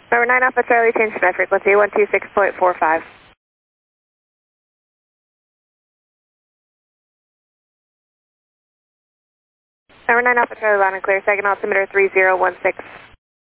Number 9 Alpha Charlie, change to frequency 126.45. Number 9 Alpha Charlie, loud and clear, second altimeter 3016.